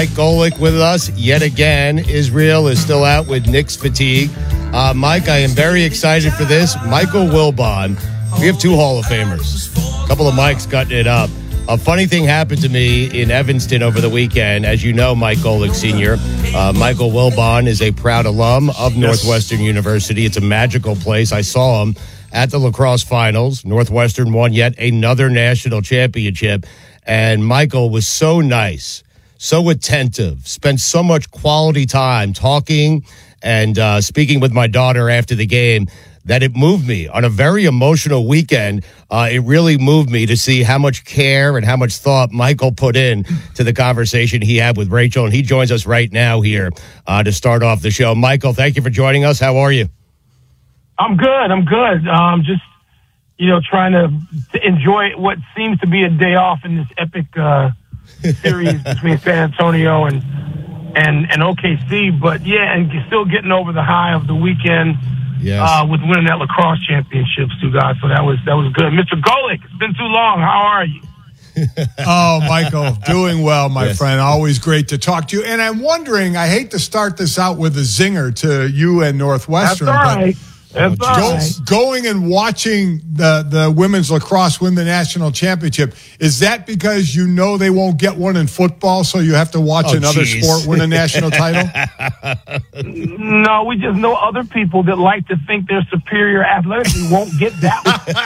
Mike Golic with us yet again. Israel is still out with Knicks fatigue. Mike, I am very excited for this. Michael Wilbon. We have two Hall of Famers. A couple of Mikes cutting it up. A funny thing happened to me in Evanston over the weekend. As you know, Mike Golic Sr., Michael Wilbon is a proud alum of Northwestern University. It's a magical place. I saw him at the lacrosse finals. Northwestern won yet another national championship. And Michael was so nice, so attentive, spent so much quality time talking and speaking with my daughter after the game that it moved me on a very emotional weekend. It really moved me to see how much care and how much thought Michael put in to the conversation he had with Rachel. And he joins us right now here to start off the show. Michael, thank you for joining us. How are you? I'm good. Just, trying to enjoy what seems to be a day off in this epic series between San Antonio and OKC. But, yeah, and still getting over the high of the weekend. Yes. With winning that lacrosse championships, too, guys. So that was good. Mr. Golic, it's been too long. How are you? Oh, Michael, doing well, my friend. Always great to talk to you. And I'm wondering, I hate to start this out with a zinger to you and Northwestern. That's all right. Going and watching the women's lacrosse win the national championship, is that because you know they won't get one in football, so you have to watch another sport win a national title? No, we just know other people that like to think they're superior athletically won't get that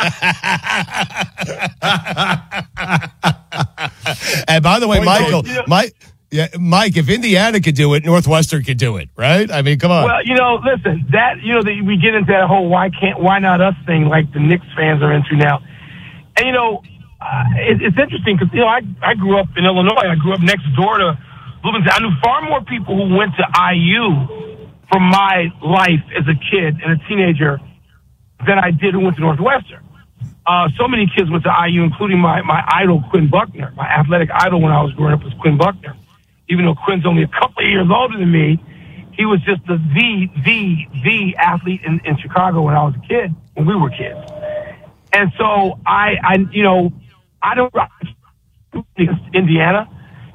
one. And by the way, Michael, Mike, if Indiana could do it, Northwestern could do it, right? I mean, come on. Well, listen, we get into that whole why not us thing like the Knicks fans are into now. And, it's interesting because, I grew up in Illinois. I grew up next door to Bloomington. I knew far more people who went to IU from my life as a kid and a teenager than I did who went to Northwestern. So many kids went to IU, including my idol, Quinn Buckner. My athletic idol when I was growing up was Quinn Buckner. Even though Quinn's only a couple of years older than me, he was just the athlete in Chicago when I was a kid, when we were kids. And so I don't Indiana.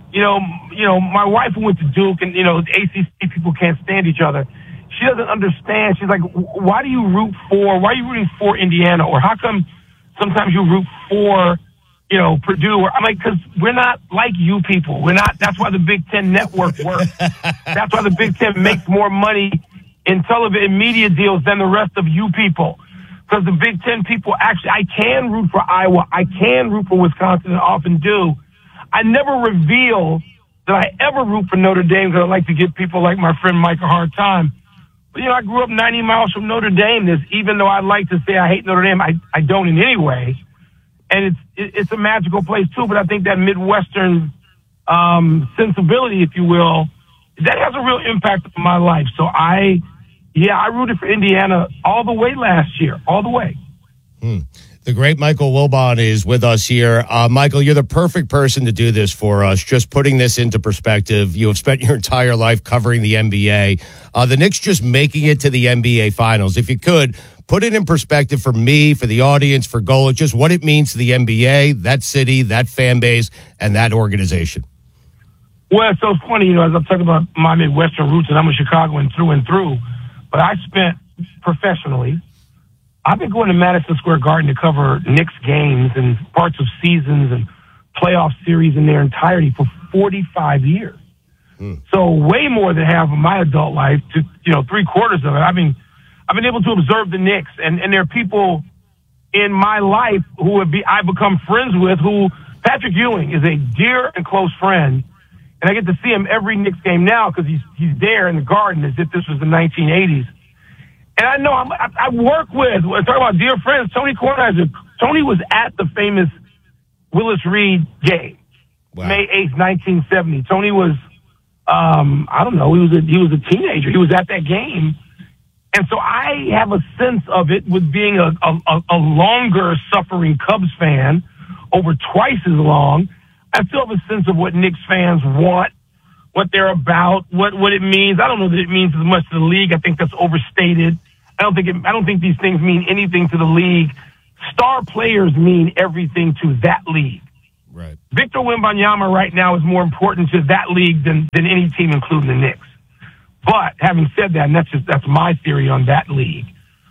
My wife who went to Duke and, the ACC people can't stand each other. She doesn't understand. She's like, why are you rooting for Indiana? Or how come sometimes you root for Purdue? I'm like, because we're not like you people. We're not. That's why the Big Ten network works. That's why the Big Ten makes more money in television media deals than the rest of you people. Because the Big Ten people I can root for Iowa. I can root for Wisconsin and often do. I never reveal that I ever root for Notre Dame because I like to give people like my friend Mike a hard time. But, I grew up 90 miles from Notre Dame. Even though I like to say I hate Notre Dame, I don't in any way. And it's a magical place, too. But I think that Midwestern sensibility, if you will, that has a real impact on my life. So I rooted for Indiana all the way last year, all the way. The great Michael Wilbon is with us here. Michael, you're the perfect person to do this for us. Just putting this into perspective, you have spent your entire life covering the NBA. The Knicks just making it to the NBA Finals. If you could, put it in perspective for me, for the audience, for Golic, just what it means to the NBA, that city, that fan base, and that organization. Well, so it's funny, as I'm talking about my Midwestern roots, and I'm a Chicagoan through and through, but I spent professionally, I've been going to Madison Square Garden to cover Knicks games and parts of seasons and playoff series in their entirety for 45 years. So way more than half of my adult life, to 3/4 of it. I've been able to observe the Knicks, and there are people in my life who I become friends with. Who Patrick Ewing is a dear and close friend, and I get to see him every Knicks game now because he's there in the Garden as if this was the 1980s. And I know I work with, talking about dear friends, Tony Kornheiser. Tony was at the famous Willis Reed game, May 8th, 1970. Tony was, he was a teenager. He was at that game. And so I have a sense of it with being a longer suffering Cubs fan, over twice as long. I still have a sense of what Knicks fans want, what they're about, what it means. I don't know that it means as much to the league. I think that's overstated. I don't think these things mean anything to the league. Star players mean everything to that league. Right. Victor Wembanyama right now is more important to that league than any team, including the Knicks. But having said that, and that's my theory on that league.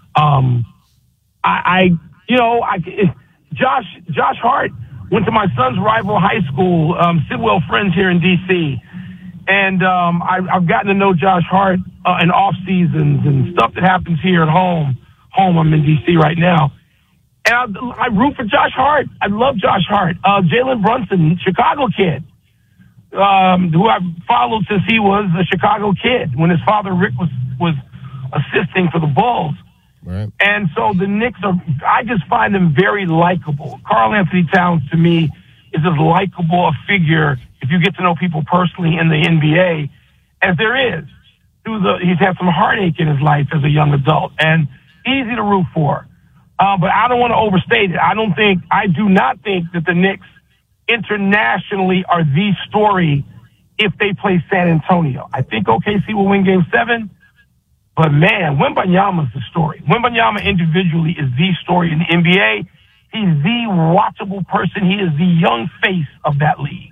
Josh Hart went to my son's rival high school, Sidwell Friends here in D.C., and I've gotten to know Josh Hart in off seasons and stuff that happens here at home. I'm in D.C. right now. And I root for Josh Hart. I love Josh Hart. Jalen Brunson, Chicago kid, who I've followed since he was a Chicago kid when his father, Rick, was assisting for the Bulls. Right. And so the Knicks I just find them very likable. Karl Anthony Towns, to me, is as likable a figure, if you get to know people personally in the NBA, as there is. He's had some heartache in his life as a young adult, and easy to root for. But I don't want to overstate it. I do not think that the Knicks internationally are the story if they play San Antonio. I think OKC will win Game 7, but man, Wembanyama's the story. Wembanyama individually is the story in the NBA. He's the watchable person. He is the young face of that league.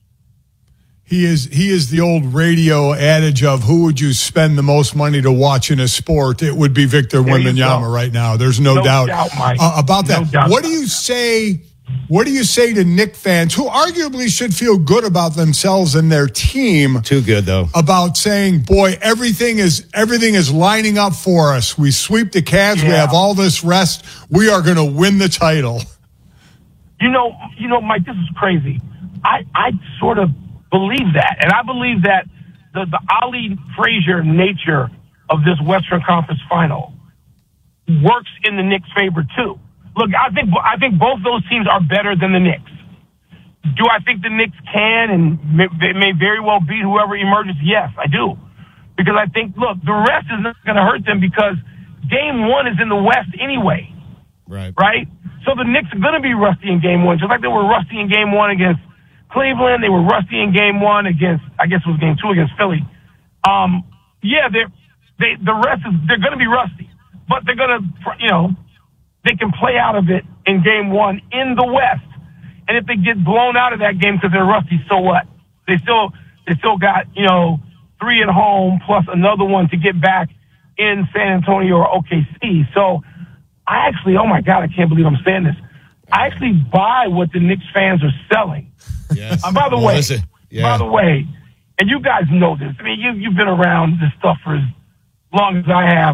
He is the old radio adage of who would you spend the most money to watch in a sport? It would be Victor Wembanyama right now. There's no doubt Mike. About that. No doubt. What do you say? What do you say to Knicks fans who arguably should feel good about themselves and their team? Too good though. About saying, boy, everything is lining up for us. We sweep the Cavs. Yeah. We have all this rest. We are going to win the title. You know, Mike, this is crazy. I sort of believe that. And I believe that the Ali Frazier nature of this Western Conference final works in the Knicks' favor too. Look, I think both those teams are better than the Knicks. Do I think the Knicks can and they may very well beat whoever emerges? Yes, I do. Because I think, look, the rest is not going to hurt them because Game 1 is in the West anyway. Right? So the Knicks are going to be rusty in Game 1, just like they were rusty in Game 1 against Cleveland. They were rusty in Game 1 against, I guess it was Game 2 against Philly. The rest is, they're going to be rusty. But they're going to, they can play out of it in Game 1 in the West. And if they get blown out of that game because they're rusty, so what? They still got, 3 at home plus another one to get back in San Antonio or OKC. So I actually, oh my God, I can't believe I'm saying this. I actually buy what the Knicks fans are selling. Yes. By the way, and you guys know this. I mean, you've been around this stuff for as long as I have.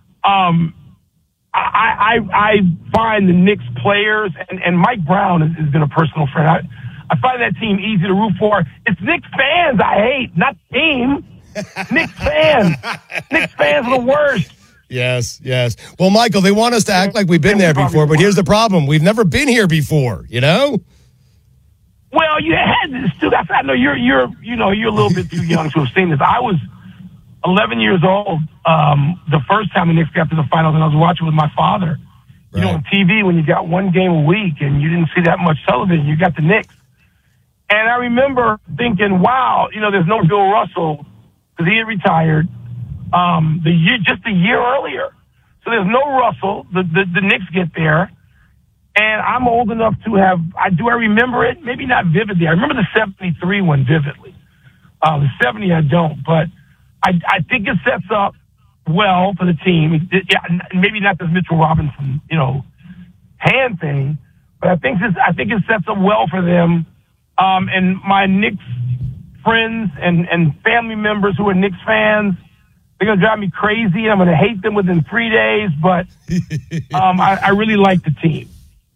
I find the Knicks players, and Mike Brown has been a personal friend. I find that team easy to root for. It's Knicks fans I hate, not the team. Knicks fans. Knicks fans are the worst. Yes. Well, Michael, they want us to act like we've been there before, but here's the problem. We've never been here before, Well, you had this too. I know you're a little bit too young to have seen this. I was 11 years old the first time the Knicks got to the finals, and I was watching with my father. Right. On TV when you got one game a week and you didn't see that much television, you got the Knicks. And I remember thinking, wow, there's no Bill Russell because he had retired just a year earlier. So there's no Russell. The Knicks get there. And I'm old enough to I remember it? Maybe not vividly. I remember the 73 one vividly. The 70 I don't, but I think it sets up well for the team. Maybe not this Mitchell Robinson, hand thing, but I think it sets up well for them. And my Knicks friends and family members who are Knicks fans, they're going to drive me crazy. I'm going to hate them within 3 days, but I really like the team.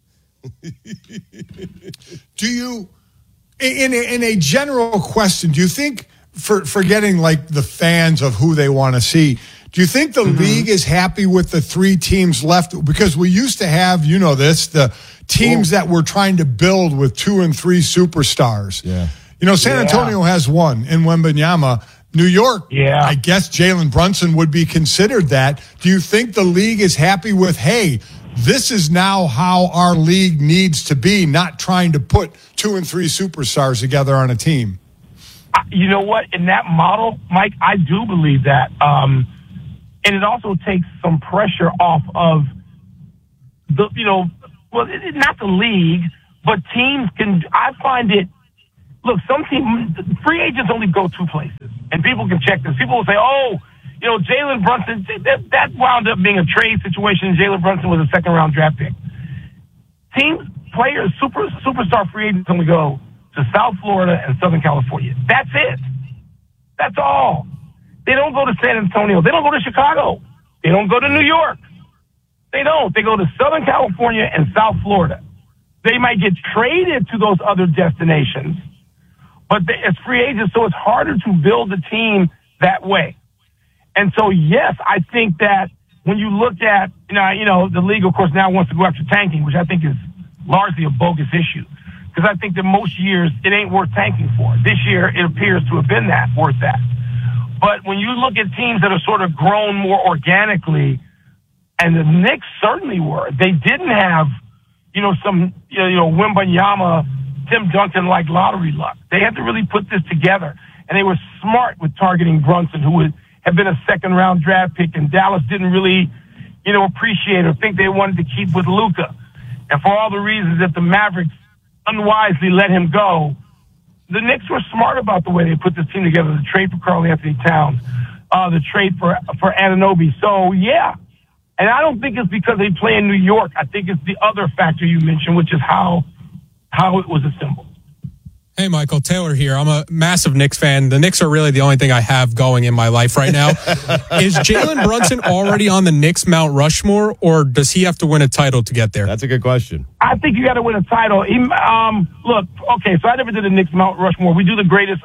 Do you, in a general question, do you think, forgetting like the fans of who they want to see, do you think the league is happy with the 3 teams left? Because we used to have, the teams that were trying to build with 2 and 3 superstars. Yeah. San Antonio has one in Wembanyama. New York, I guess Jalen Brunson would be considered that. Do you think the league is happy with, hey, this is now how our league needs to be, not trying to put 2 and 3 superstars together on a team? You know what? In that model, Mike, I do believe that. And it also takes some pressure off of not the league, But teams can, I find it, look, some teams, free agents only go two places. And people can check this. People will say, oh, you know, Jalen Brunson, that wound up being a trade situation. Jalen Brunson was a second-round draft pick. Teams, players, superstar free agents only go to South Florida and Southern California. That's it. That's all. They don't go to San Antonio. They don't go to Chicago. They don't go to New York. They don't. They go to Southern California and South Florida. They might get traded to those other destinations, but it's free agents, so it's harder to build a team that way. And so, yes, I think that when you look at, you know, the league, of course, now wants to go after tanking, which I think is largely a bogus issue. Because I think that most years it ain't worth tanking for. This year it appears to have been worth that. But when you look at teams that are sort of grown more organically, and the Knicks certainly were, they didn't have, you know, some, you know, Wembanyama, Tim Duncan like lottery luck. They had to really put this together, and they were smart with targeting Brunson, who had been a second-round draft pick, and Dallas didn't really, you know, appreciate or think they wanted to keep with Luka. And for all the reasons that the Mavericks unwisely let him go, the Knicks were smart about the way they put this team together. The trade for Karl Anthony Towns, the trade for Anunoby. So, yeah. And I don't think it's because they play in New York. I think it's the other factor you mentioned, which is how it was assembled. Hey, Michael, Taylor here. I'm a massive Knicks fan. The Knicks are really the only thing I have going in my life right now. Is Jalen Brunson already on the Knicks Mount Rushmore, or does he have to win a title to get there? That's a good question. I think you got to win a title. Look, okay, so I never did a Knicks Mount Rushmore. We do the greatest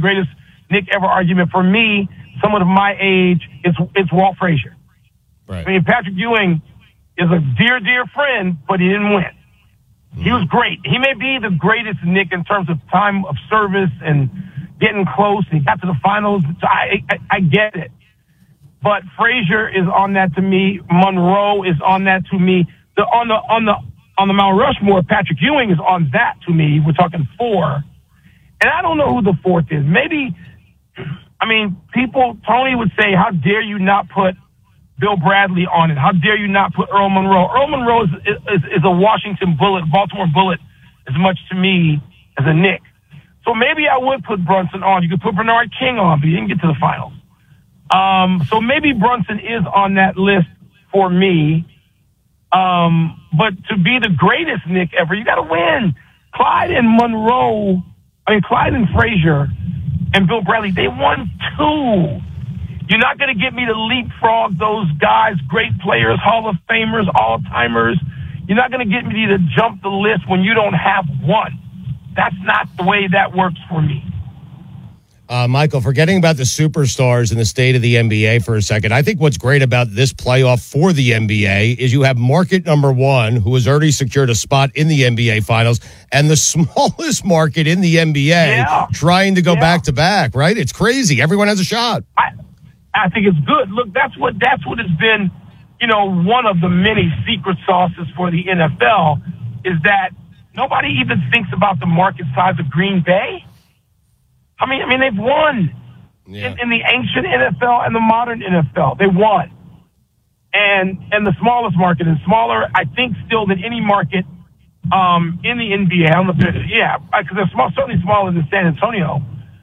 Knick ever argument. For me, someone of my age, it's Walt Frazier. Right. I mean, Patrick Ewing is a dear, dear friend, but he didn't win. He was great. He may be the greatest Knick in terms of time of service and getting close. He got to the finals. So I get it. But Frazier is on that to me. Monroe is on that to me. On the Mount Rushmore, Patrick Ewing is on that to me. We're talking 4. And I don't know who the 4th is. Maybe, I mean, Tony would say, how dare you not put Bill Bradley on it? How dare you not put Earl Monroe? Earl Monroe is a Washington Bullet, Baltimore Bullet, as much to me as a Knick. So maybe I would put Brunson on. You could put Bernard King on, but he didn't get to the finals. So maybe Brunson is on that list for me. But to be the greatest Knick ever, you got to win. Clyde and Frazier and Bill Bradley, they won 2. You're not going to get me to leapfrog those guys, great players, Hall of Famers, all-timers. You're not going to get me to jump the list when you don't have one. That's not the way that works for me. Michael, forgetting about the superstars and the state of the NBA for a second, I think what's great about this playoff for the NBA is you have market number 1, who has already secured a spot in the NBA Finals, and the smallest market in the NBA trying to go back-to-back, right? It's crazy. Everyone has a shot. I think it's good. Look, that's what has been, you know, one of the many secret sauces for the NFL is that nobody even thinks about the market size of Green Bay. I mean, they've won in the ancient NFL and the modern NFL. They won. And the smallest market is smaller, I think, still than any market in the NBA. Because they're certainly smaller than San Antonio.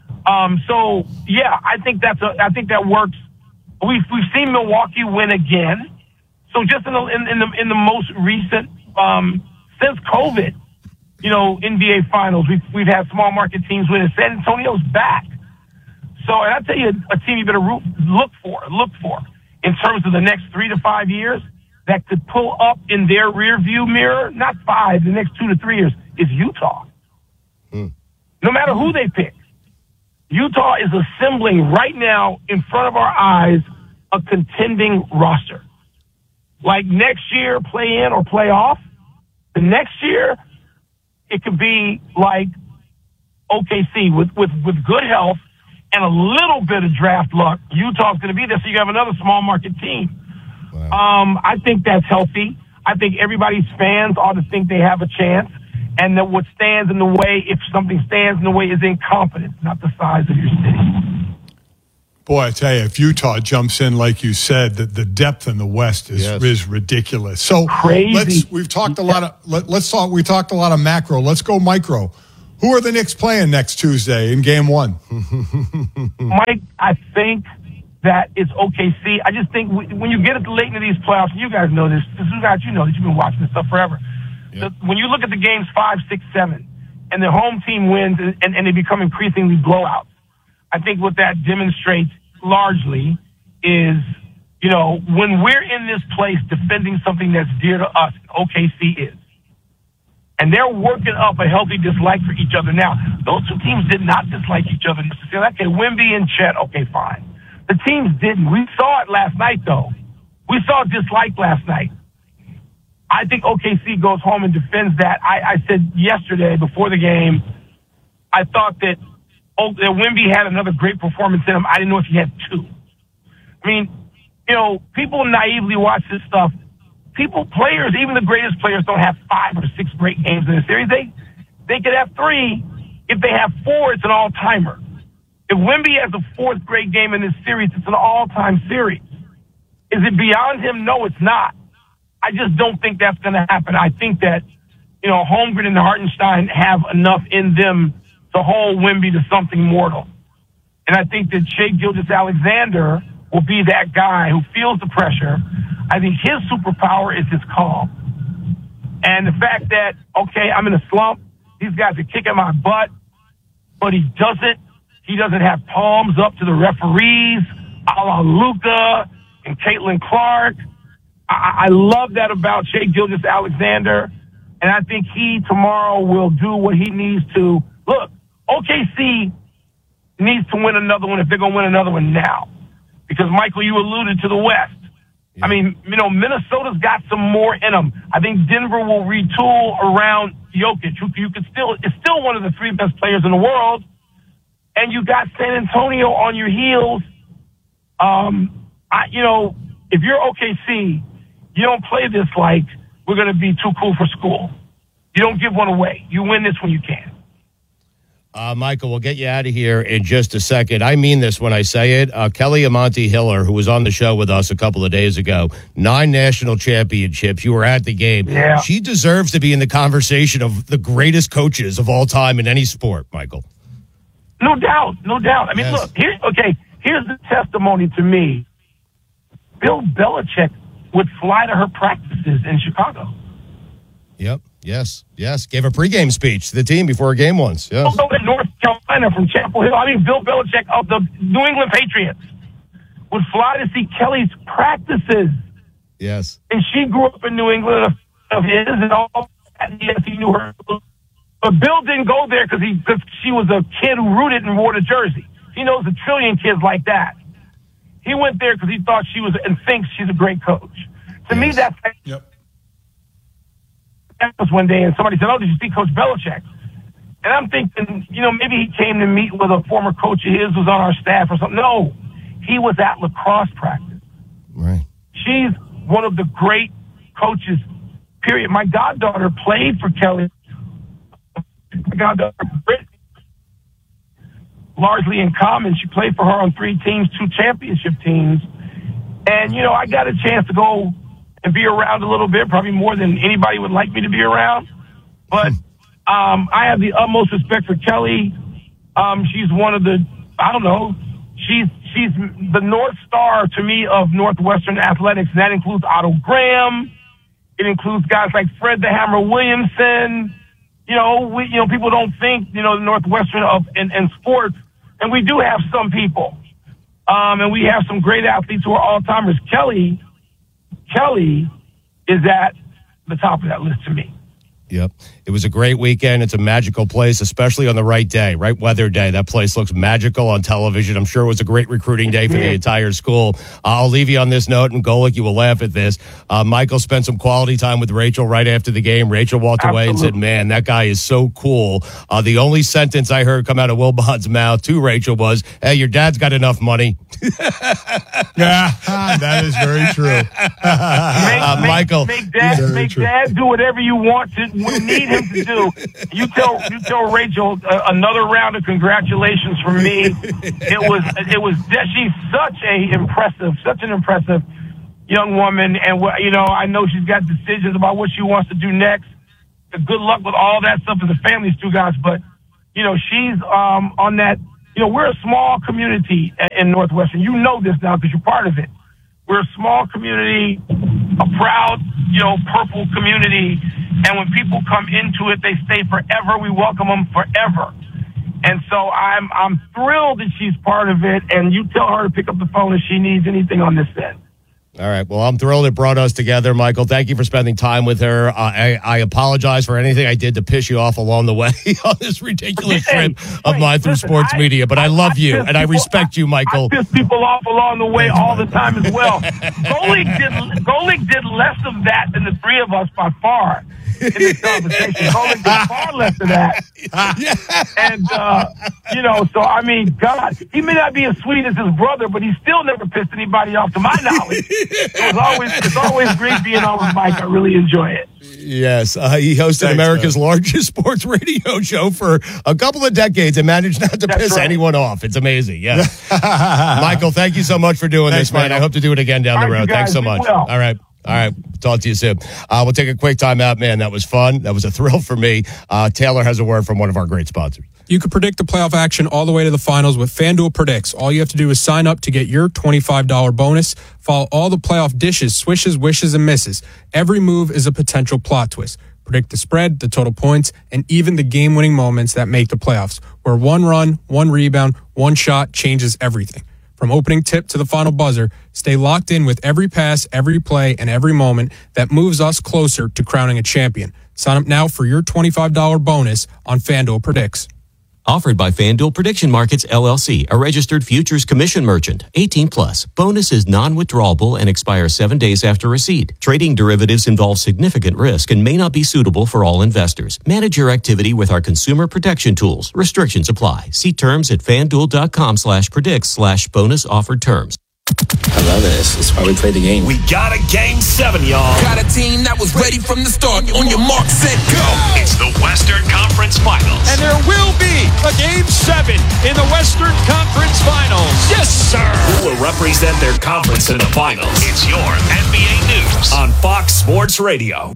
So yeah, I think that works. We've seen Milwaukee win again. So just in the most recent since COVID, you know, NBA Finals, we've had small market teams win. San Antonio's back. So, and I tell you, a team you better look for in terms of the next 3 to 5 years that could pull up in their rear view mirror, not 5, the next 2 to 3 years, is Utah. No matter who they pick. Utah is assembling right now in front of our eyes a contending roster. Like next year, play in or play off. The next year, it could be like OKC with good health and a little bit of draft luck. Utah's going to be there, so you have another small market team. Wow. I think that's healthy. I think everybody's fans ought to think they have a chance. And that what stands in the way, if something stands in the way, is incompetence, not the size of your city. Boy, I tell you, if Utah jumps in, like you said, the depth in the West is ridiculous. So crazy. We talked a lot of macro. Let's go micro. Who are the Knicks playing next Tuesday in Game 1? Mike, I think that it's OKC. I just think when you get it late into these playoffs, and you guys know this. You guys, you know that you've been watching this stuff forever. Yep. When you look at the games 5, 6, 7, and the home team wins, and they become increasingly blowouts, I think what that demonstrates largely is, you know, when we're in this place defending something that's dear to us, OKC is. And they're working up a healthy dislike for each other. Now, those two teams did not dislike each other necessarily. Okay, Wemby and Chet, okay, fine. The teams didn't. We saw it last night, though. We saw dislike last night. I think OKC goes home and defends that. I said yesterday before the game, I thought that Wemby had another great performance in him. I didn't know if he had two. I mean, you know, people naively watch this stuff. Players, even the greatest players, don't have 5 or 6 great games in a series. They could have 3. If they have 4, it's an all-timer. If Wemby has a 4th great game in this series, it's an all-time series. Is it beyond him? No, it's not. I just don't think that's going to happen. I think that, you know, Holmgren and Hartenstein have enough in them to hold Wemby to something mortal. And I think that Shai Gilgeous-Alexander will be that guy who feels the pressure. I think his superpower is his calm. And the fact that, okay, I'm in a slump, these guys are kicking my butt, but he doesn't have palms up to the referees, a la Luka and Caitlin Clark. I love that about Shai Gilgeous-Alexander, and I think he tomorrow will do what he needs to. Look, OKC needs to win another one if they're going to win another one now. Because, Michael, you alluded to the West. Yeah. I mean, you know, Minnesota's got some more in them. I think Denver will retool around Jokic, who is still one of the 3 best players in the world. And you got San Antonio on your heels. You know, if you're OKC, you don't play this like we're going to be too cool for school. You don't give one away. You win this when you can. Michael, we'll get you out of here in just a second. I mean this when I say it. Kelly Amonte Hiller, who was on the show with us a couple of days ago, 9 national championships. You were at the game. Yeah. She deserves to be in the conversation of the greatest coaches of all time in any sport, Michael. No doubt. I mean, Look, here's the testimony to me. Bill Belichick would fly to her practices in Chicago. Yep. Yes. Gave a pregame speech to the team before a game once. Yes. Also in North Carolina from Chapel Hill. I mean, Bill Belichick of the New England Patriots would fly to see Kelly's practices. Yes. And she grew up in New England of his and all that. Yes, he knew her. But Bill didn't go there because she was a kid who rooted and wore the jersey. He knows a trillion kids like that. He went there because he thought she was and thinks she's a great coach. To me, that's one day, and somebody said, "Oh, did you see Coach Belichick?" And I'm thinking, you know, maybe he came to meet with a former coach of his who's on our staff or something. No, he was at lacrosse practice. Right. She's one of the great coaches, period. My goddaughter played for Kelly. My goddaughter, largely in common. She played for her on 3 teams, 2 championship teams. And, you know, I got a chance to go and be around a little bit, probably more than anybody would like me to be around. But I have the utmost respect for Kelly. She's one of the, I don't know, she's the North Star to me of Northwestern athletics, and that includes Otto Graham. It includes guys like Fred the Hammer Williamson. You know, people don't think, you know, Northwestern and sports, and we do have some people. And we have some great athletes who are all-timers. Kelly is at the top of that list to me. Yep. It was a great weekend. It's a magical place, especially on the right day, right weather day. That place looks magical on television. I'm sure it was a great recruiting day for the entire school. I'll leave you on this note, and Golic, you will laugh at this. Michael spent some quality time with Rachel right after the game. Rachel walked away and said, "Man, that guy is so cool." The only sentence I heard come out of Wilbon's mouth to Rachel was, "Hey, your dad's got enough money." Yeah, that is very true. Michael, make dad do whatever you want to we need him to do. You tell Rachel another round of congratulations from me. She's such an impressive young woman, and I know she's got decisions about what she wants to do next. Good luck with all that stuff as a family, too, guys. But she's on that. We're a small community in Northwestern. You know this now because you're part of it. We're a small community, a proud, purple community. And when people come into it, they stay forever. We welcome them forever. And so I'm thrilled that she's part of it. And you tell her to pick up the phone if she needs anything on this end. All right. Well, I'm thrilled it brought us together, Michael. Thank you for spending time with her. I apologize for anything I did to piss you off along the way on this ridiculous trip of mine through sports media. But I love you, and I respect you, Michael. I piss people off along the way all the time as well. Golic did less of that than the three of us by far in this conversation. Golic did far less of that. And, so, I mean, God, he may not be as sweet as his brother, but he still never pissed anybody off to my knowledge. It's always great being on with Mike. I really enjoy it. Yes, he hosted America's largest sports radio show for a couple of decades and managed not to piss anyone off. It's amazing. Yeah. Michael, thank you so much for doing this, man. I hope to do it again down the road. Thanks so much. All right. Talk to you soon. We'll take a quick time out, man. That was fun. That was a thrill for me. Taylor has a word from one of our great sponsors. You can predict the playoff action all the way to the finals with FanDuel Predicts. All you have to do is sign up to get your $25 bonus. Follow all the playoff dishes, swishes, wishes, and misses. Every move is a potential plot twist. Predict the spread, the total points, and even the game-winning moments that make the playoffs, where one run, one rebound, one shot changes everything. From opening tip to the final buzzer, stay locked in with every pass, every play, and every moment that moves us closer to crowning a champion. Sign up now for your $25 bonus on FanDuel Predicts. Offered by FanDuel Prediction Markets, LLC, a registered futures commission merchant. 18+. Bonus is non-withdrawable and expires 7 days after receipt. Trading derivatives involves significant risk and may not be suitable for all investors. Manage your activity with our consumer protection tools. Restrictions apply. See terms at FanDuel.com/predicts/bonus offered terms. I love it. It's why we play the game. We got a Game 7, y'all. Got a team that was ready from the start. On your mark, set, go. It's the Western Conference Finals. And there will be a Game 7 in the Western Conference Finals. Yes, sir. Who will represent their conference in the finals? It's your NBA News on Fox Sports Radio.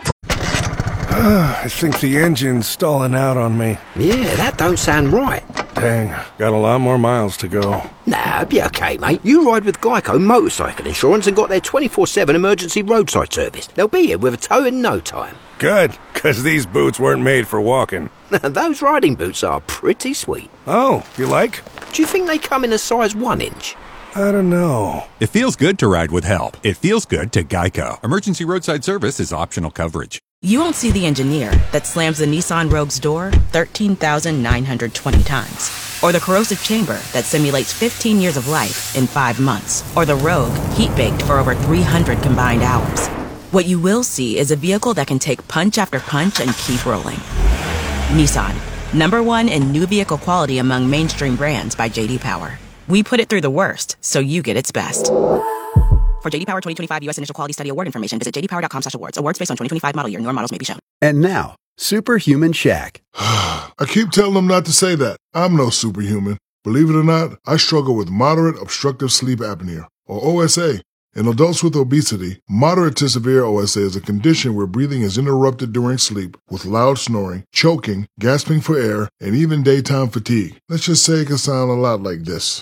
I think the engine's stalling out on me. Yeah, that don't sound right. Dang, got a lot more miles to go. Nah, be okay, mate. You ride with Geico Motorcycle Insurance and got their 24/7 emergency roadside service. They'll be here with a tow in no time. Good, because these boots weren't made for walking. Those riding boots are pretty sweet. Oh, you like? Do you think they come in a size 1 inch? I don't know. It feels good to ride with help. It feels good to Geico. Emergency roadside service is optional coverage. You won't see the engineer that slams the Nissan Rogue's door 13,920 times. Or the corrosive chamber that simulates 15 years of life in 5 months. Or the Rogue heat-baked for over 300 combined hours. What you will see is a vehicle that can take punch after punch and keep rolling. Nissan, #1 in new vehicle quality among mainstream brands by J.D. Power. We put it through the worst, so you get its best. For J.D. Power 2025 U.S. Initial Quality Study Award information, visit jdpower.com/awards. Awards based on 2025 model year. Newer models may be shown. And now, Superhuman Shaq. I keep telling them not to say that. I'm no superhuman. Believe it or not, I struggle with moderate obstructive sleep apnea, or OSA. In adults with obesity, moderate to severe OSA is a condition where breathing is interrupted during sleep with loud snoring, choking, gasping for air, and even daytime fatigue. Let's just say it can sound a lot like this.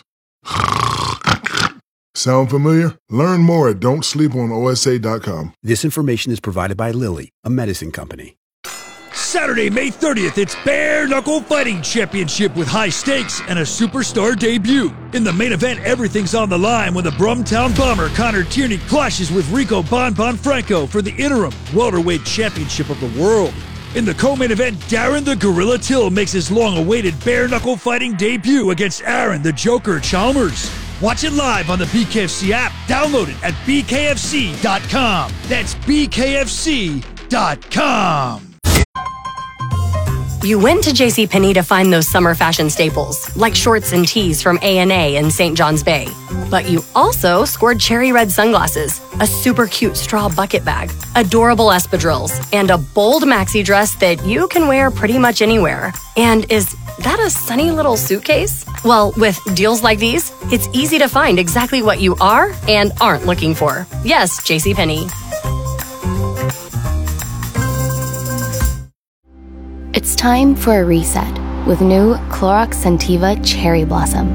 Sound familiar? Learn more at don'tsleeponosa.com. This information is provided by Lilly, a medicine company. Saturday, May 30th, it's Bare Knuckle Fighting Championship with high stakes and a superstar debut. In the main event, everything's on the line when the Brumtown Bomber Connor Tierney clashes with Rico Bon Franco for the interim welterweight championship of the world. In the co-main event, Darren the Gorilla Till makes his long-awaited Bare Knuckle Fighting debut against Aaron the Joker Chalmers. Watch it live on the BKFC app. Download it at bkfc.com. That's bkfc.com. You went to JCPenney to find those summer fashion staples, like shorts and tees from A&A in St. John's Bay. But you also scored cherry red sunglasses, a super cute straw bucket bag, adorable espadrilles, and a bold maxi dress that you can wear pretty much anywhere. And is that a sunny little suitcase? Well, with deals like these, it's easy to find exactly what you are and aren't looking for. Yes, JCPenney. It's time for a reset with new Clorox Scentiva Cherry Blossom.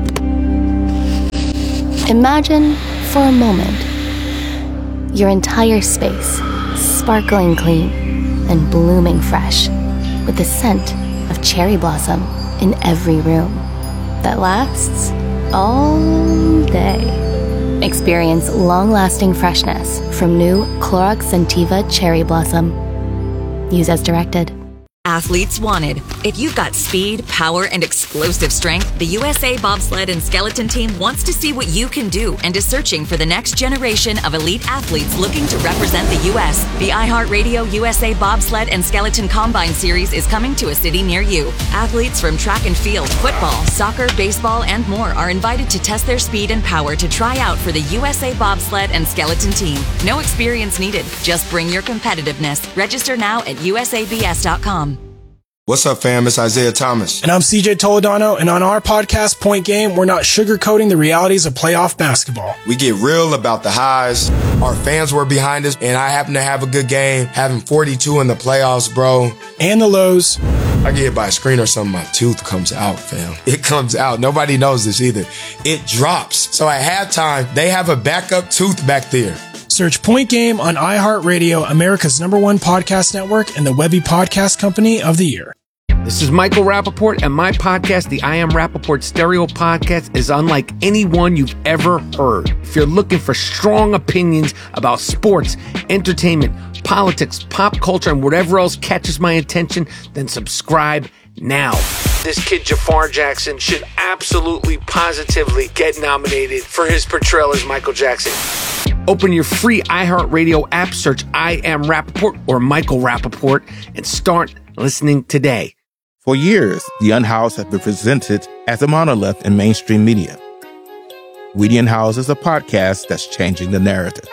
Imagine, for a moment, your entire space sparkling clean and blooming fresh with the scent of cherry blossom in every room that lasts all day. Experience long-lasting freshness from new Clorox Scentiva Cherry Blossom. Use as directed. Athletes wanted. If you've got speed, power, and explosive strength, the USA Bobsled and Skeleton Team wants to see what you can do and is searching for the next generation of elite athletes looking to represent the U.S. The iHeartRadio USA Bobsled and Skeleton Combine Series is coming to a city near you. Athletes from track and field, football, soccer, baseball, and more are invited to test their speed and power to try out for the USA Bobsled and Skeleton Team. No experience needed. Just bring your competitiveness. Register now at usabs.com. What's up, fam? It's Isaiah Thomas. And I'm CJ Toledano, and on our podcast, Point Game, we're not sugarcoating the realities of playoff basketball. We get real about the highs. Our fans were behind us, and I happen to have a good game, having 42 in the playoffs, bro. And the lows. I get hit by a screen or something, my tooth comes out, fam. It comes out. Nobody knows this either. It drops. So at halftime, they have a backup tooth back there. Search Point Game on iHeartRadio, America's #1 podcast network, and the Webby Podcast Company of the Year. This is Michael Rappaport, and my podcast, the I Am Rappaport Stereo Podcast, is unlike any one you've ever heard. If you're looking for strong opinions about sports, entertainment, politics, pop culture, and whatever else catches my attention, then subscribe now. This kid, Jafar Jackson, should absolutely, positively get nominated for his portrayal as Michael Jackson. Open your free iHeartRadio app, search I Am Rappaport or Michael Rappaport, and start listening today. For years, The Unhoused has been presented as a monolith in mainstream media. We The Unhoused is a podcast that's changing the narrative.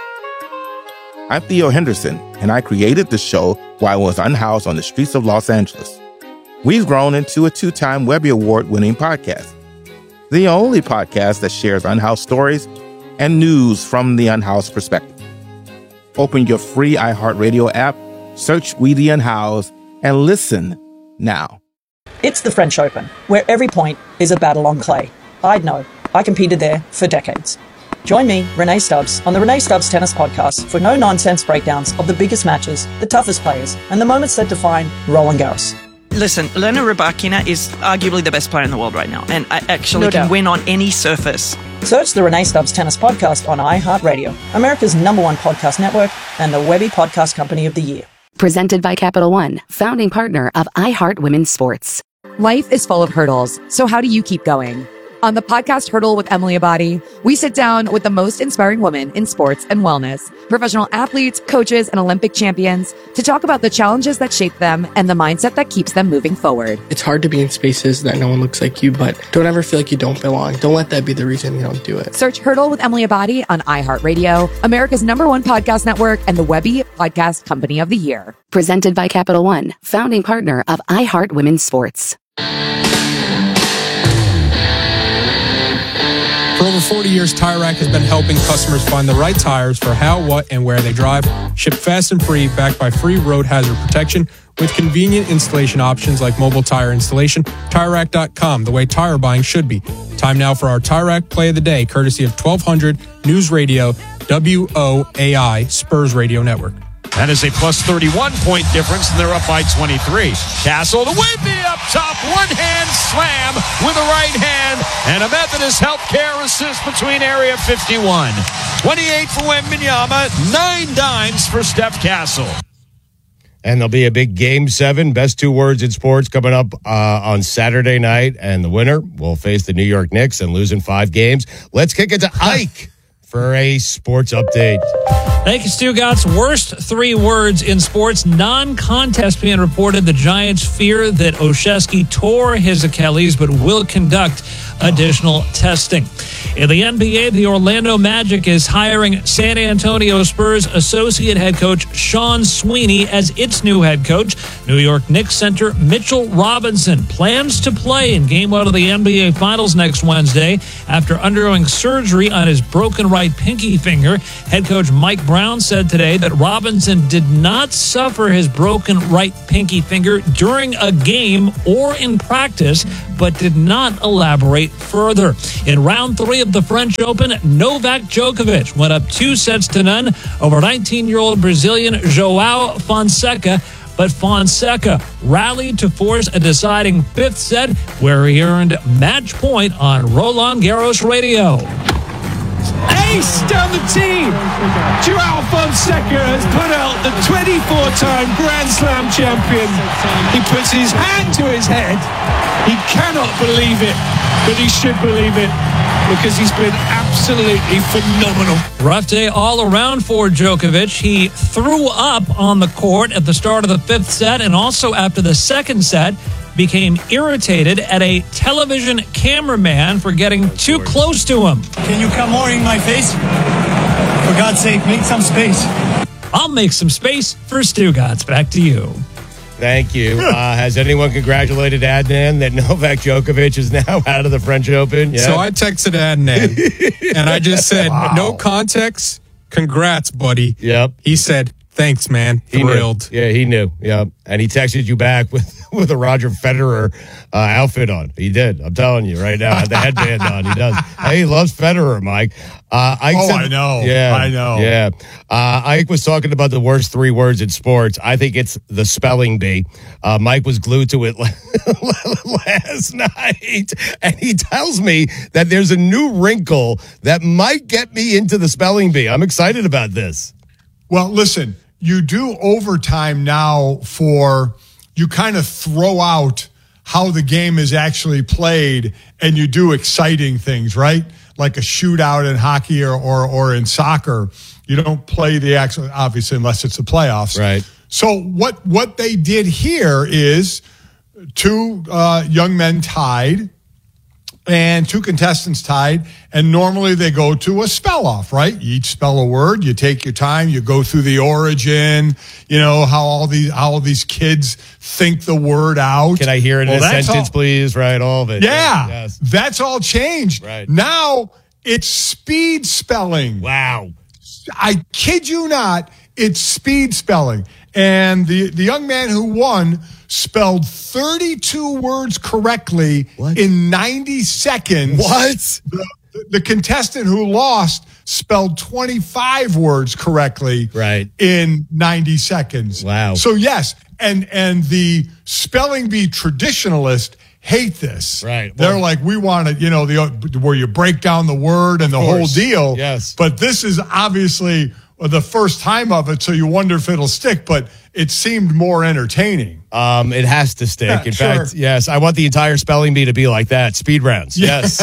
I'm Theo Henderson, and I created the show while I was unhoused on the streets of Los Angeles. We've grown into a 2-time Webby Award-winning podcast, the only podcast that shares unhoused stories and news from the unhoused perspective. Open your free iHeartRadio app, search We The Unhoused, and listen now. It's the French Open, where every point is a battle on clay. I'd know. I competed there for decades. Join me, Renee Stubbs, on the Renee Stubbs Tennis Podcast for no-nonsense breakdowns of the biggest matches, the toughest players, and the moments that define Roland Garros. Listen, Elena Rybakina is arguably the best player in the world right now, and I actually can win on any surface. Search the Renee Stubbs Tennis Podcast on iHeartRadio, America's #1 podcast network, and the Webby Podcast Company of the Year. Presented by Capital One, founding partner of iHeart Women's Sports. Life is full of hurdles, so how do you keep going? On the podcast Hurdle with Emily Abadi, we sit down with the most inspiring women in sports and wellness, professional athletes, coaches, and Olympic champions to talk about the challenges that shape them and the mindset that keeps them moving forward. It's hard to be in spaces that no one looks like you, but don't ever feel like you don't belong. Don't let that be the reason you don't do it. Search Hurdle with Emily Abadi on iHeartRadio, America's #1 podcast network, and the Webby Podcast Company of the Year. Presented by Capital One, founding partner of iHeart Women's Sports. For over 40 years, Tire Rack has been helping customers find the right tires for how, what, and where they drive. Shipped fast and free, backed by free road hazard protection with convenient installation options like mobile tire installation. TireRack.com, the way tire buying should be. Time now for our Tire Rack Play of the Day, courtesy of 1200 News Radio, WOAI, Spurs Radio Network. That is a plus 31-point difference, and they're up by 23. Castle to Wemby up top, one-hand slam with the right hand, and a Methodist Healthcare assist between area 51. 28 for Wembanyama, 9 dimes for Steph Castle. And there'll be a big Game 7, best 2 words in sports, coming up on Saturday night, and the winner will face the New York Knicks and lose in 5 games. Let's kick it to Ike. for a sports update. Thank you, Stu Gotts. Worst 3 words in sports. Non-contest being reported. The Giants fear that Olszewski tore his Achilles, but will conduct additional testing. In the NBA, the Orlando Magic is hiring San Antonio Spurs associate head coach Sean Sweeney as its new head coach. New York Knicks center Mitchell Robinson plans to play in Game 1 of the NBA Finals next Wednesday after undergoing surgery on his broken right pinky finger. Head coach Mike Brown said today that Robinson did not suffer his broken right pinky finger during a game or in practice, but did not elaborate further. In round 3 of the French Open, Novak Djokovic went up 2-0 over 19-year-old Brazilian João Fonseca, but Fonseca rallied to force a deciding 5th set where he earned match point on Roland Garros Radio. Ace down the team. João Fonseca has put out the 24-time Grand Slam champion. He puts his hand to his head. He cannot believe it, but he should believe it because he's been absolutely phenomenal. Rough day all around for Djokovic. He threw up on the court at the start of the 5th set and also after the 2nd set became irritated at a television cameraman for getting too close to him. Can you come more in my face? For God's sake, make some space. I'll make some space for Stu Gotts. Back to you. Thank you. Has anyone congratulated Adnan that Novak Djokovic is now out of the French Open? Yeah. So I texted Adnan, and I just said, no context, congrats, buddy. Yep. He said, thanks, man. Thrilled. Yeah, he knew. Yep. And he texted you back with a Roger Federer outfit on. He did. I'm telling you right now. The headband on. He does. Hey, he loves Federer, Mike. I know. Yeah. I know. Yeah. Ike was talking about the worst 3 words in sports. I think it's the spelling bee. Mike was glued to it last night. And he tells me that there's a new wrinkle that might get me into the spelling bee. I'm excited about this. Well, listen, you do overtime now you kind of throw out how the game is actually played and you do exciting things, right? Like a shootout in hockey or in soccer. You don't play the actual, obviously, unless it's the playoffs. Right. So what they did here is 2 young men tied and 2 contestants tied, and normally they go to a spell off, right? You each spell a word, you take your time, you go through the origin, how all these kids think the word out. Can I hear it in a sentence, please? Right, all of it. Yeah, yes. That's all changed. Right. Now it's speed spelling. Wow. I kid you not, it's speed spelling. And the young man who won spelled 32 words correctly in 90 seconds. What? The contestant who lost spelled 25 words correctly in 90 seconds. Wow. So yes, and the spelling bee traditionalist hate this. Right. They're like, we want it, where you break down the word and the whole deal. Yes. But this is obviously the first time of it, so you wonder if it'll stick, but it seemed more entertaining. It has to stick. Yeah, in sure. fact, yes, I want the entire spelling bee to be like that. Speed rounds. Yes.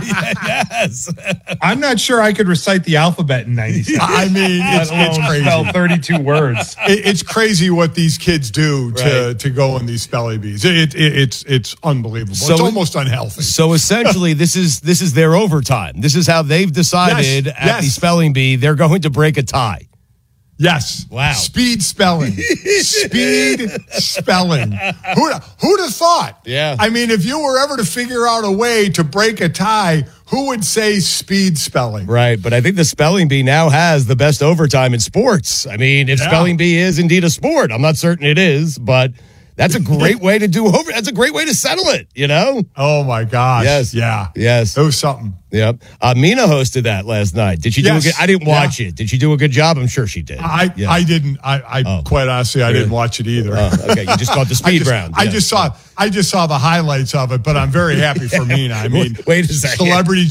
Yes. I'm not sure I could recite the alphabet in 90 seconds. I mean, it's crazy. Spell 32 words. It's crazy what these kids do to go in these spelling bees. It's unbelievable. So it's almost unhealthy. So essentially, this is their overtime. This is how they've decided at the spelling bee they're going to break a tie. Yes. Wow. Speed spelling. Speed spelling. Who'd have thought? Yeah. I mean, if you were ever to figure out a way to break a tie, who would say speed spelling? Right. But I think the spelling bee now has the best overtime in sports. I mean, if spelling bee is indeed a sport, I'm not certain it is, but that's a great way to that's a great way to settle it, Oh my gosh. Yes. Yeah. Yes. It was something. Yep. Mina hosted that last night. Did she do a good? I didn't watch it. Did she do a good job? I'm sure she did. I didn't. I quite honestly, I didn't watch it either. Okay, you just caught the speed round. I just saw the highlights of it, but I'm very happy for Mina. I mean, wait a second. Celebrity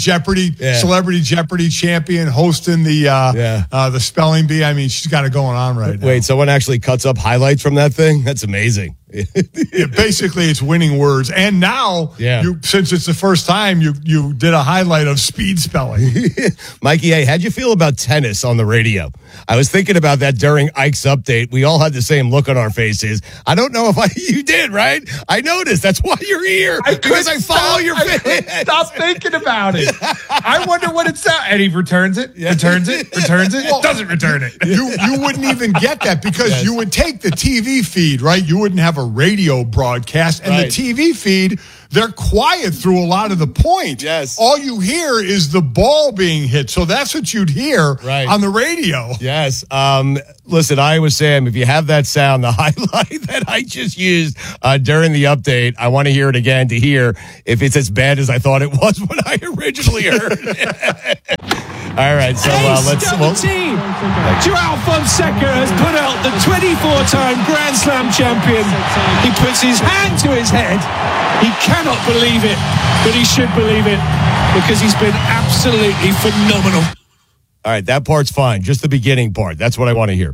Jeopardy champion hosting the spelling bee. I mean, she's got it going on right now. Wait, someone actually cuts up highlights from that thing? That's amazing. Basically, it's winning words, and now since it's the first time you did a highlight of speed spelling. Mikey, hey, how'd you feel about tennis on the radio? I was thinking about that during Ike's update. We all had the same look on our faces. I don't know if you did, right? I noticed. That's why you're here. Because I follow your face. Stop thinking about it. I wonder what it's at. And he returns it, returns it, doesn't return it. You wouldn't even get that because you would take the TV feed, right? You wouldn't have a radio broadcast. And the TV feed, they're quiet through a lot of the point. Yes. All you hear is the ball being hit. So that's what you'd hear on the radio. Yes. Listen, Iowa Sam, if you have that sound, the highlight that I just used during the update, I want to hear it again to hear if it's as bad as I thought it was when I originally heard it. All right, so let's... team. Joao Fonseca has put out the 24-time Grand Slam champion. He puts his hand to his head. He cannot believe it, but he should believe it because he's been absolutely phenomenal. All right, that part's fine. Just the beginning part. That's what I want to hear.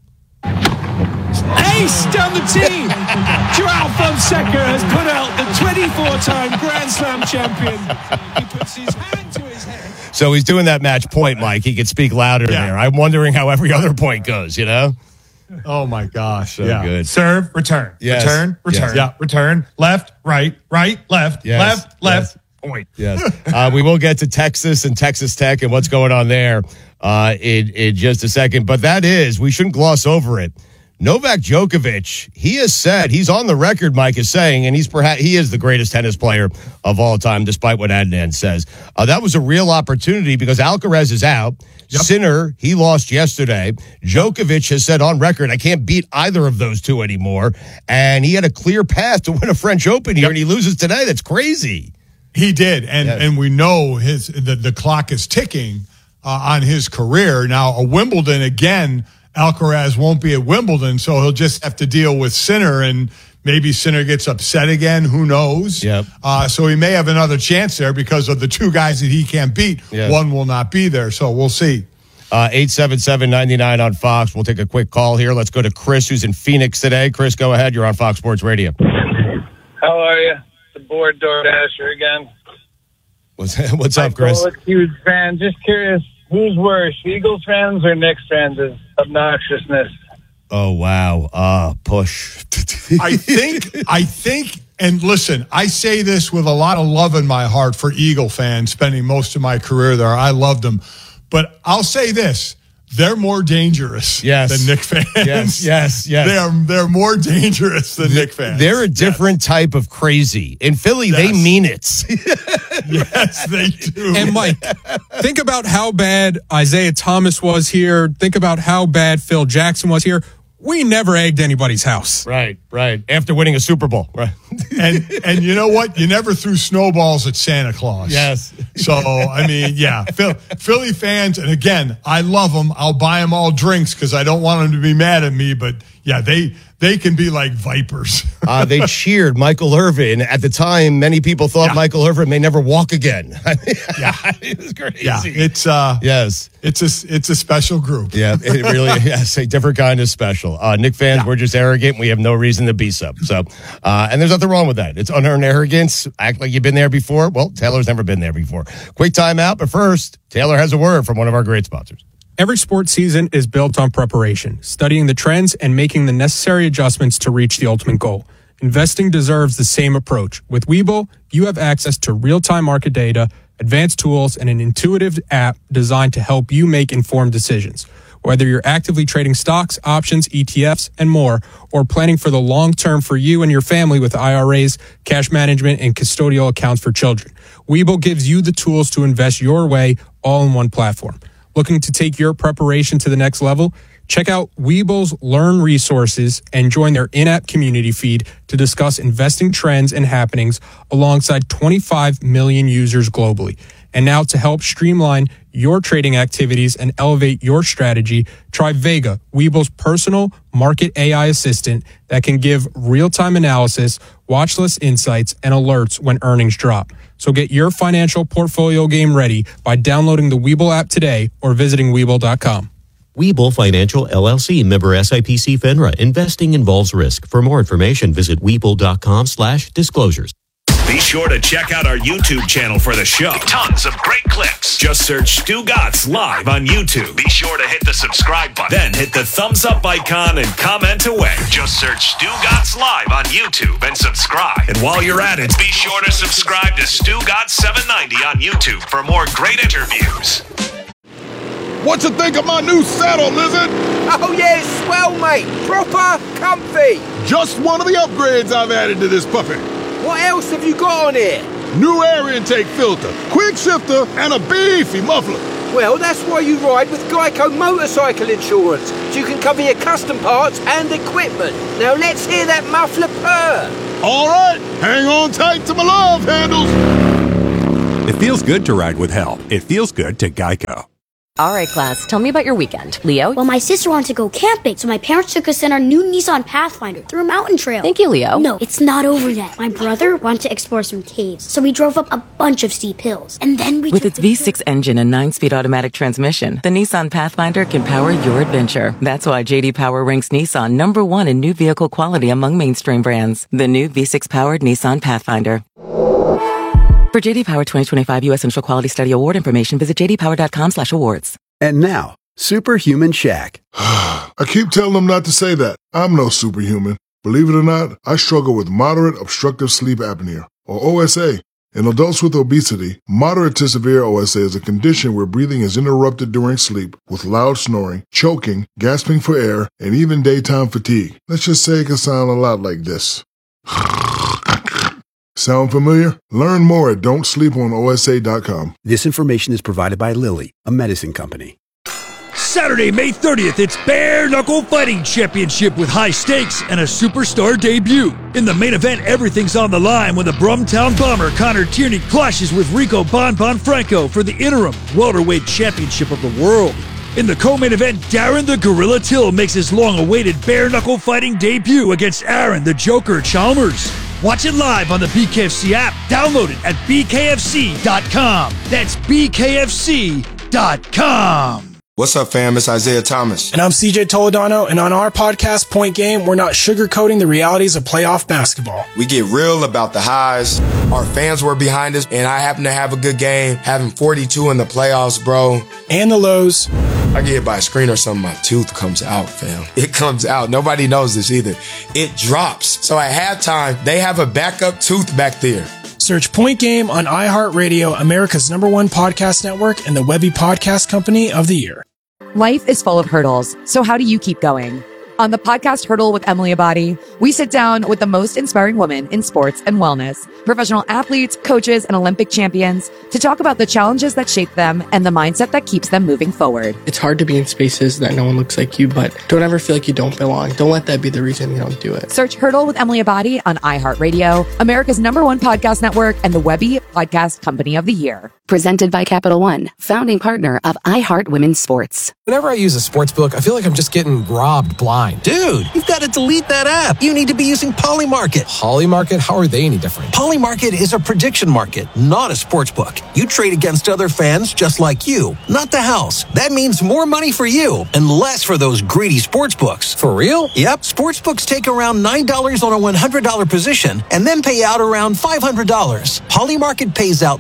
Ace down the team. Joao Fonseca has put out the 24-time Grand Slam champion. He puts his hand to his head. So he's doing that match point, Mike. He could speak louder there. I'm wondering how every other point goes, you know? Oh, my gosh. So good. Serve, return. Yes. Return, return. Yes. Return, left, right, left, Yes. left, point. Yes. We will get to Texas and Texas Tech and what's going on there in just a second. But we shouldn't gloss over it. Novak Djokovic, he has said, he's on the record, Mike is saying, and he is the greatest tennis player of all time, despite what Adnan says. That was a real opportunity because Alcaraz is out. Sinner, he lost yesterday. Djokovic has said on record, I can't beat either of those two anymore. And he had a clear path to win a French Open here, and he loses today. That's crazy. He did, and we know the clock is ticking on his career. Now, a Wimbledon, again, Alcaraz won't be at Wimbledon, so he'll just have to deal with Sinner, and maybe Sinner gets upset again. Who knows? So he may have another chance there because of the two guys that he can't beat. One will not be there, so we'll see. 877-99 on Fox. We'll take a quick call here. Let's go to Chris, who's in Phoenix today. Chris, go ahead. You're on Fox Sports Radio. How are you? The bored DoorDasher again. What's up, Chris? I'm a huge fan. Just curious, who's worse, Eagles fans or Knicks fans of obnoxiousness? Oh, wow. Push. I think, and listen, I say this with a lot of love in my heart for Eagle fans, spending most of my career there. I loved them. But I'll say this. They're more dangerous than Knick fans. Yes. They're more dangerous than Knick fans. They're a different type of crazy. In Philly, they mean it. Yes, they do. And Mike, think about how bad Isaiah Thomas was here. Think about how bad Phil Jackson was here. We never egged anybody's house. Right. After winning a Super Bowl. Right. And you know what? You never threw snowballs at Santa Claus. Yes. So, I mean, Philly fans, and again, I love them. I'll buy them all drinks because I don't want them to be mad at me. But, yeah, they can be like vipers. They cheered Michael Irvin. At the time, many people thought Michael Irvin may never walk again. It was crazy. Yeah, it's a special group. Yeah, it really is a different kind of special. Knick fans, we're just arrogant. We have no reason to be so. And there's nothing wrong with that. It's unearned arrogance. Act like you've been there before. Well, Taylor's never been there before. Quick timeout, but first, Taylor has a word from one of our great sponsors. Every sports season is built on preparation, studying the trends and making the necessary adjustments to reach the ultimate goal. Investing deserves the same approach. With Webull, you have access to real-time market data, advanced tools, and an intuitive app designed to help you make informed decisions. Whether you're actively trading stocks, options, ETFs, and more, or planning for the long term for you and your family with IRAs, cash management, and custodial accounts for children, Webull gives you the tools to invest your way all in one platform. Looking to take your preparation to the next level? Check out Webull's Learn resources and join their in-app community feed to discuss investing trends and happenings alongside 25 million users globally. And now to help streamline your trading activities and elevate your strategy, try Vega, Webull's personal market AI assistant that can give real-time analysis, watch list insights, and alerts when earnings drop. So get your financial portfolio game ready by downloading the Webull app today or visiting Webull.com. Webull Financial LLC, member SIPC FINRA. Investing involves risk. For more information, visit Webull.com/disclosures. Be sure to check out our YouTube channel for the show. Tons of great clips. Just search Stu Gatz Live on YouTube. Be sure to hit the subscribe button. Then hit the thumbs up icon and comment away. Just search Stu Gatz Live on YouTube and subscribe. And while you're at it, be sure to subscribe to Stu Gatz 790 on YouTube for more great interviews. What you think of my new saddle, Lizard? Oh yeah, it's swell, mate. Proper comfy. Just one of the upgrades I've added to this puppy. What else have you got on here? New air intake filter, quick shifter, and a beefy muffler. Well, that's why you ride with Geico Motorcycle Insurance, so you can cover your custom parts and equipment. Now let's hear that muffler purr. All right, hang on tight to my love handles. It feels good to ride with help. It feels good to Geico. All right, class, tell me about your weekend. Leo? Well, my sister wanted to go camping, so my parents took us in our new Nissan Pathfinder through a mountain trail. Thank you, Leo. No, it's not over yet. My brother wanted to explore some caves, so we drove up a bunch of steep hills. And then we With its V6 engine and 9-speed automatic transmission, the Nissan Pathfinder can power your adventure. That's why J.D. Power ranks Nissan number 1 in new vehicle quality among mainstream brands. The new V6-powered Nissan Pathfinder. For J.D. Power 2025 U.S. Central Quality Study Award information, visit jdpower.com/awards. And now, Superhuman Shaq. I keep telling them not to say that. I'm no superhuman. Believe it or not, I struggle with moderate obstructive sleep apnea, or OSA. In adults with obesity, moderate to severe OSA is a condition where breathing is interrupted during sleep with loud snoring, choking, gasping for air, and even daytime fatigue. Let's just say it can sound a lot like this. Sound familiar? Learn more at don'tsleeponosa.com. This information is provided by Lilly, a medicine company. Saturday, May 30th, it's Bare Knuckle Fighting Championship with high stakes and a superstar debut. In the main event, everything's on the line when the Brumtown Bomber Connor Tierney clashes with Rico Bon Franco for the interim welterweight championship of the world. In the co-main event, Darren the Gorilla Till makes his long-awaited bare knuckle fighting debut against Aaron the Joker Chalmers. Watch it live on the BKFC app. Download it at bkfc.com. That's bkfc.com. What's up, fam? It's Isaiah Thomas. And I'm CJ Toledano, and on our podcast, Point Game, we're not sugarcoating the realities of playoff basketball. We get real about the highs. Our fans were behind us, and I happen to have a good game, having 42 in the playoffs, bro. And the lows. I get hit by a screen or something, my tooth comes out, fam. It comes out. Nobody knows this either. It drops. So at halftime, they have a backup tooth back there. Search Point Game on iHeartRadio, America's #1 podcast network, and the Webby Podcast Company of the Year. Life is full of hurdles, so how do you keep going? On the podcast Hurdle with Emily Abadi, we sit down with the most inspiring women in sports and wellness, professional athletes, coaches, and Olympic champions to talk about the challenges that shape them and the mindset that keeps them moving forward. It's hard to be in spaces that no one looks like you, but don't ever feel like you don't belong. Don't let that be the reason you don't do it. Search Hurdle with Emily Abadi on iHeartRadio, America's #1 podcast network, and the Webby Podcast Company of the Year. Presented by Capital One, founding partner of iHeart Women's Sports. Whenever I use a sports book, I feel like I'm just getting robbed blind. Dude, you've got to delete that app. You need to be using Polymarket. Polymarket? How are they any different? Polymarket is a prediction market, not a sports book. You trade against other fans just like you, not the house. That means more money for you and less for those greedy sports books. For real? Yep. Sports books take around $9 on a $100 position and then pay out around $500. Polymarket pays out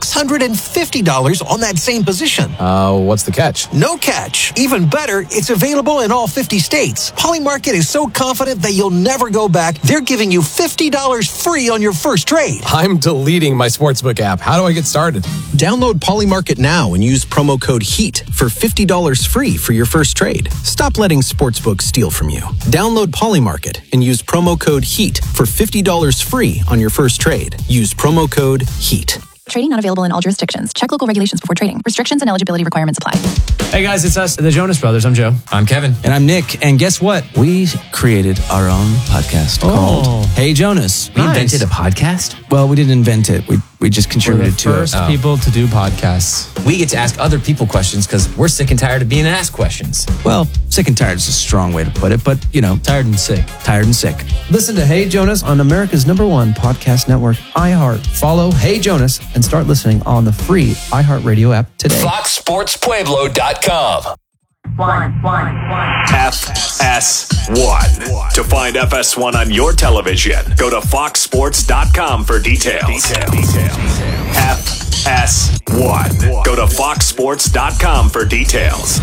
$650 on that same position. What's the catch? No catch. Even better, it's available in all 50 states. Polymarket is so confident that you'll never go back, they're giving you $50 free on your first trade. I'm deleting my sportsbook app. How do I get started? Download Polymarket now and use promo code HEAT for $50 free for your first trade. Stop letting sportsbooks steal from you. Download Polymarket and use promo code HEAT for $50 free on your first trade. Use promo code HEAT. Trading not available in all jurisdictions. Check local regulations before trading. Restrictions and eligibility requirements apply. Hey guys, it's us, the Jonas Brothers. I'm Joe. I'm Kevin. And I'm Nick. And guess what? We created our own podcast called Hey Jonas. We invented a podcast? Well, we didn't invent it. We just contributed to it. We're the first people to do podcasts. We get to ask other people questions because we're sick and tired of being asked questions. Well, sick and tired is a strong way to put it, but you know, tired and sick. Tired and sick. Listen to Hey Jonas on America's #1 podcast network, iHeart. Follow Hey Jonas and start listening on the free iHeartRadio app today. FoxSportsPueblo.com. FS1. To find FS1 on your television, go to foxsports.com for details. FS1. Go to foxsports.com for details.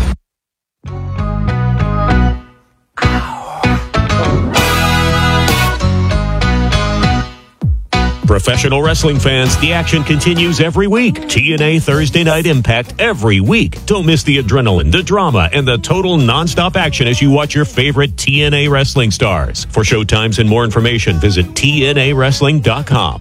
Professional wrestling fans, the action continues every week. TNA Thursday Night Impact every week. Don't miss the adrenaline, the drama, and the total nonstop action as you watch your favorite TNA wrestling stars. For showtimes and more information, visit TNAWrestling.com.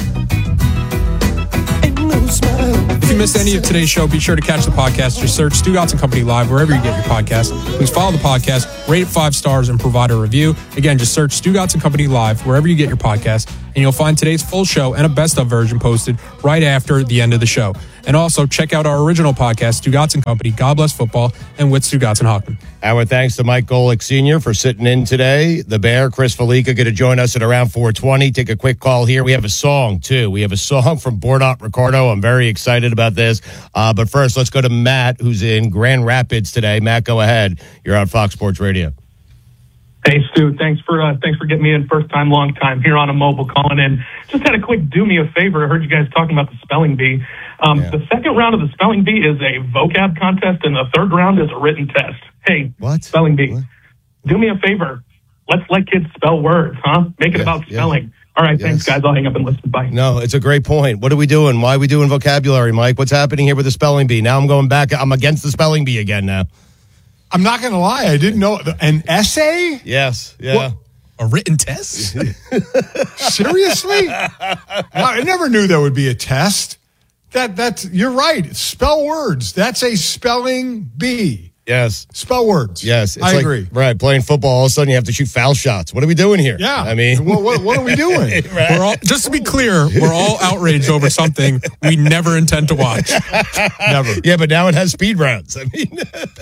If you missed any of today's show, be sure to catch the podcast. Just search Stu Gatz & Company Live wherever you get your podcast. Please follow the podcast, rate it 5 stars, and provide a review. Again, just search Stu Gatz & Company Live wherever you get your podcast, and you'll find today's full show and a best-of version posted right after the end of the show. And also, check out our original podcast, Stu Gatz & Company, God Bless Football, and with Stu Gatz and Hockman. Our thanks to Mike Golick Sr. for sitting in today. The Bear, Chris Felica, going to join us at around 4:20. Take a quick call here. We have a song, too. We have a song from Bordat Ricardo. I'm very excited about this. But first, let's go to Matt, who's in Grand Rapids today. Matt, go ahead. You're on Fox Sports Radio. Hey, Stu. Thanks for getting me in. First time, long time here on a mobile calling in. Just had a quick do me a favor. I heard you guys talking about the spelling bee. The second round of the spelling bee is a vocab contest, and the third round is a written test. Hey, what? Spelling bee, do me a favor. Let's let kids spell words, huh? Make it about spelling. All right, thanks, guys. I'll hang up and listen. Bye. No, it's a great point. What are we doing? Why are we doing vocabulary, Mike? What's happening here with the spelling bee? Now I'm going back. I'm against the spelling bee again now. I'm not going to lie. I didn't know. An essay? Yes. Yeah. What? A written test? Seriously? No, I never knew there would be a test. That's you're right. Spell words. That's a spelling bee. Yes. Spell words. Yes. I agree. Right. Playing football, all of a sudden you have to shoot foul shots. What are we doing here? Yeah. I mean, what are we doing? Right. We're all, just to be clear, we're all outraged over something we never intend to watch. Never. Yeah, but now it has speed rounds. I mean,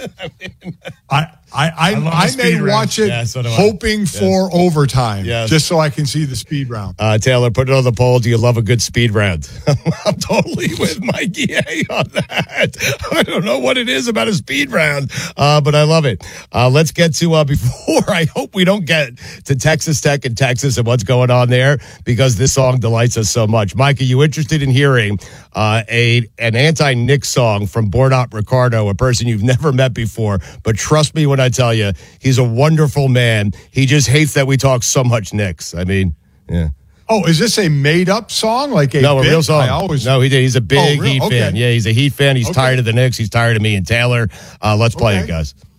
I may watch it hoping for overtime, just so I can see the speed round. Taylor, put it on the poll. Do you love a good speed round? I'm totally with Mikey A on that. I don't know what it is about a speed round, but I love it. Let's get to, before I hope we don't get to Texas Tech and Texas and what's going on there, because this song delights us so much. Mike, are you interested in hearing an anti-Nick song from Bordat Ricardo, a person you've never met before? But trust me when I tell you, he's a wonderful man. He just hates that we talk so much Knicks. I mean, yeah. Oh, is this a made-up song? Like a real song. No, he's a big Heat fan. Okay. Yeah, he's a Heat fan. He's tired of the Knicks. He's tired of me and Taylor. Let's play it, guys.